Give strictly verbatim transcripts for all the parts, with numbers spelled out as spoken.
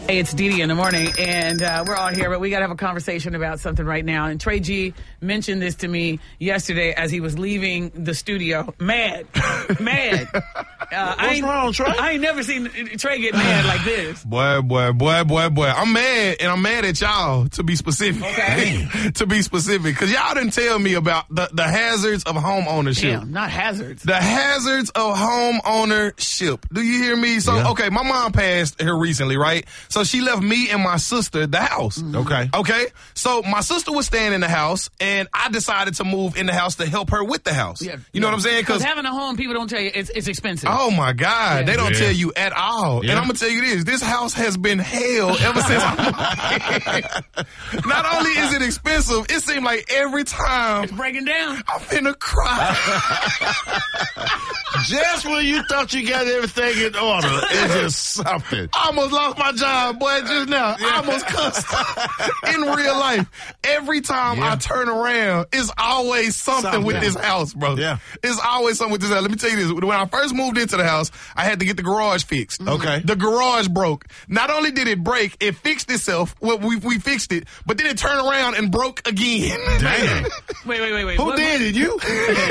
Hey, it's Dee Dee in the morning, and uh, we're all here, but we got to have a conversation about something right now. And Trey G mentioned this to me yesterday as he was leaving the studio. Mad. Mad. Uh, What's I ain't, wrong, Trey? I ain't never seen Trey get mad like this. Boy, boy, boy, boy, boy. I'm mad, and I'm mad at y'all, to be specific. Okay. To be specific. Because y'all didn't tell me about the, the hazards of home ownership. Damn, not hazards. The hazards of home ownership. Do you hear me? So, Yeah. okay, my mom passed here recently, right? So she left me and my sister the house. Okay. Okay? So my sister was staying in the house, and I decided to move in the house to help her with the house. Yeah, you know yeah. what I'm saying? Because having a home, people don't tell you it's, it's expensive. Oh my God, Yeah. they don't Yeah. tell you at all. Yeah. And I'm gonna tell you this: this house has been hell ever since I moved in. Not only is it expensive, it seems like every time It's breaking down. I'm finna cry. Just when you thought you got everything in order, it's just something. I almost lost my job, boy, just now. I almost cussed in real life. Every time Yeah. I turn around, it's always something, Something. with this house, bro. Yeah. It's always something with this house. Let me tell you this. When I first moved into the house, I had to get the garage fixed. Okay. The garage broke. Not only did it break, it fixed itself. Well, we, we fixed it, but then it turned around and broke again. Damn. Wait, wait, wait, wait. Who What- did it? You?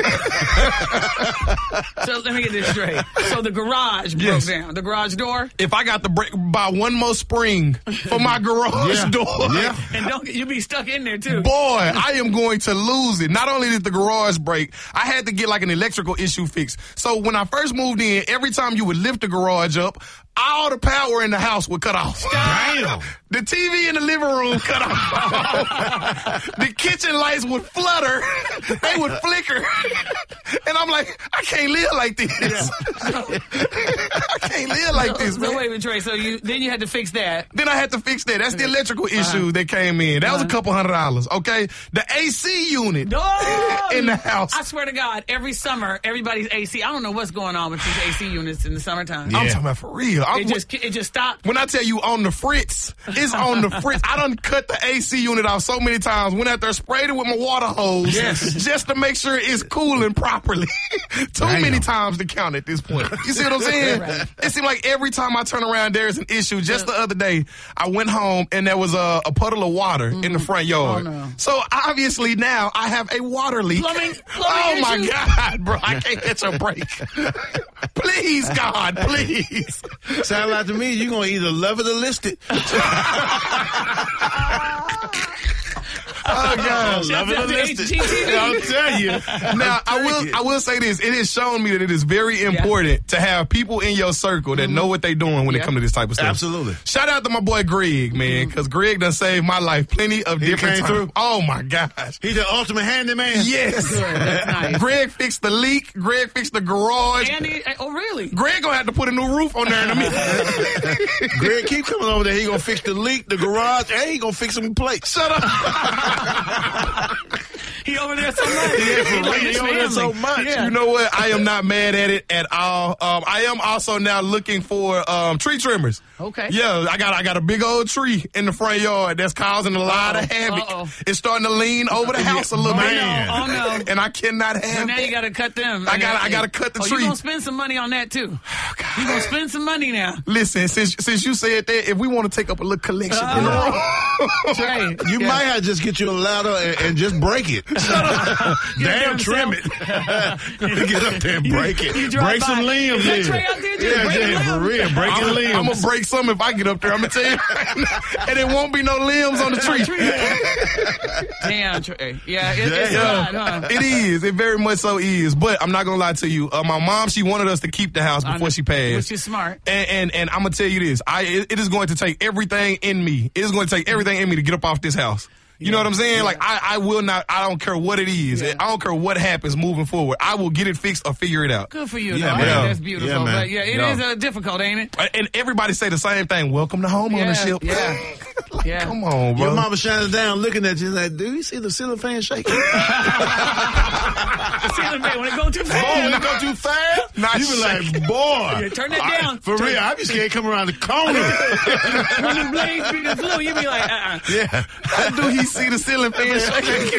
So let me get this straight. So the garage broke Yes. down. The garage door. If I got to break, buy one more spring for my garage Yeah. door, Yeah. And don't you be stuck in there too. boy, I am going to lose it. Not only did the garage break, I had to get like an electrical issue fixed. So when I first moved in, every time you would lift the garage up, all the power in the house would cut off. Damn. The T V in the living room cut off. The kitchen lights would flutter. They would flicker. And I'm like, I can't live like this. I can't live like this, So man. wait a minute, Trey. So you then you had to fix that. Then I had to fix that. That's the electrical issue that came in. That was a Uh-huh. couple hundred dollars, okay? The A C unit No! in the house. I swear to God, every summer, everybody's A C. I don't know what's going on with these A C units in the summertime. I'm Yeah. talking about for real. I'm, It just it just stopped. when I tell you on the fritz, it's on the fritz. I done cut the A C unit off so many times. Went out there, sprayed it with my water hose Yes. just to make sure it's cooling properly. Too Damn. many times to count at this point. You see what I'm saying? Right. It seems like every time I turn around, there's an issue. Just the other day, I went home and there was a, a puddle of water in the front yard. Oh, no. So obviously now I have a water leak. Plumbing- plumbing oh my issue? God, bro. I can't catch a break. Please, God, please. Sound like to me, you're going to either love it or list it. Oh God. Love it or out to list H G T V. it. I'll tell you. Now I will I will say this. It has shown me that it is very important to have people in your circle that know what they're doing when Yeah. it comes to this type of stuff. Absolutely. Shout out to my boy Greg, man, because Greg done saved my life plenty of He different came times. through? Oh my gosh. He's the ultimate handyman. Yes. Good, that's nice. Greg fixed the leak. Greg fixed the garage. Andy, oh really? Greg gonna have to put a new roof on there in a minute. Greg, keep coming over there. He going to fix the leak, the garage, and he going to fix some plates. Shut up. He over there so much. Yeah, for He like real. his He over there so family. much. Yeah. You know what? I am not mad at it at all. Um, I am also now looking for um, tree trimmers. Okay. Yeah, I got I got a big old tree in the front yard that's causing a lot of Uh-oh. havoc. Uh-oh. It's starting to lean over the house a little bit. Man. Oh no. And I cannot So have now that. you got to cut them. I gotta- I gotta cut the oh, tree. You gonna spend some money on that too? You gonna spend some money now? Listen, since since you said that, if we want to take up a little collection in the room, Trey, You yeah. might have to just get you a ladder and, and just break it. Damn, Get trim himself. it. Get up there and break it. you drive break by. some limbs. Is that in. Trey out there just yeah, breaking yeah, for limbs? real. Breaking I'm, limbs. I'm gonna break some if I get up there. I'm gonna tell you, and it won't be no limbs on the tree. Damn, Trey. Yeah, it, it's a Damn. lot, huh? It is. It very much so is. But I'm not gonna lie to you. Uh, my mom, she wanted us to keep the house I know. before she passed. Which is smart. And, and and I'm gonna tell you this. I it, it is going to take everything in me. It is going to take everything in me to get up off this house. You know what I'm saying? Like I, I will not. I don't care what it is. Yeah. I don't care what happens moving forward. I will get it fixed or figure it out. Good for you, Yeah, though. I man. think that's beautiful. Yeah, man. But yeah, it Yeah. is uh, difficult, ain't it? And everybody say the same thing. Welcome to home Yeah, ownership. yeah. Like, Yeah. Come on, bro. Your mama shining down looking at you like, do you see the ceiling fan shaking? The ceiling fan, when it go too Boy, fast. when it go too fast, Not you be like, shaking. boy. Yeah, turn that I- down. For Turn- real, I be scared come around the corner. When the blades be the flu, you be like, uh-uh. yeah. How do he see the ceiling fan shaking?